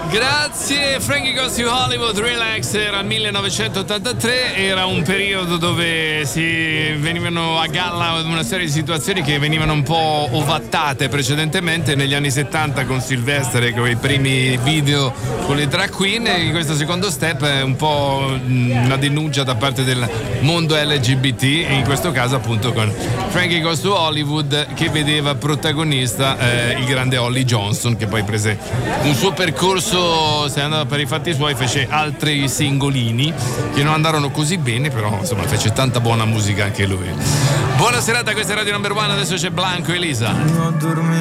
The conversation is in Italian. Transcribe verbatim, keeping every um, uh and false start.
Grazie. Frankie Goes to Hollywood, Relax, era il millenovecentottantatré, era un periodo dove si venivano a galla una serie di situazioni che venivano un po' ovattate precedentemente negli anni settanta con Sylvester, con i primi video con le drag queen, e in questo secondo step è un po' una denuncia da parte del mondo L G B T, e in questo caso appunto con Frankie Goes to Hollywood, che vedeva protagonista eh, il grande Holly Johnson, che poi prese un suo percorso, se è andato per i fatti suoi, fece altri singolini che non andarono così bene, però insomma fece tanta buona musica anche lui. Buona serata, questa è Radio Number One, adesso c'è Blanco Elisa.